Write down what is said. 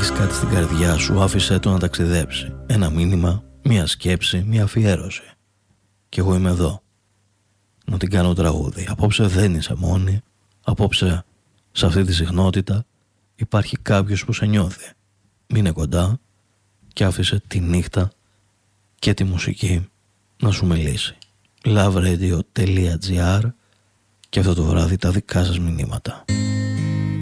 έχεις κάτι στην καρδιά σου, άφησέ το να ταξιδέψει. Ένα μήνυμα, μια σκέψη, μια αφιέρωση. Κι εγώ είμαι εδώ να την κάνω τραγούδι. Απόψε δεν είσαι μόνη. Απόψε σε αυτή τη συχνότητα υπάρχει κάποιος που σε νιώθει. Μείνε κοντά και άφησε τη νύχτα και τη μουσική να σου μιλήσει. Loveradio.gr και αυτό το βράδυ τα δικά σας μηνύματα.